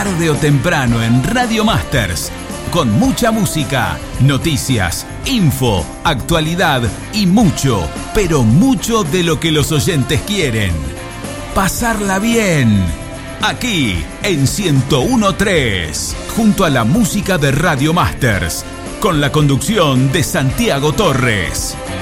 tarde o temprano en Radio Masters, con mucha música, noticias, info, actualidad y mucho, pero mucho de lo que los oyentes quieren. Pasarla bien, aquí en 101.3, junto a la música de Radio Masters, con la conducción de Santiago Torres.